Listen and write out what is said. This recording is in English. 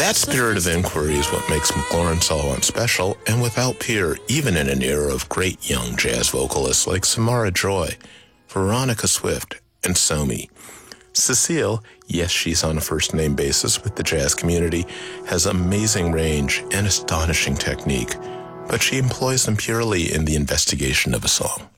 That spirit of inquiry is what makes McLaurin Sullivan special and without peer, even in an era of great young jazz vocalists like Samara Joy, Veronica Swift, and Somi. Cecile, yes, she's on a first-name basis with the jazz community, has amazing range and astonishing technique, but she employs them purely in the investigation of a song.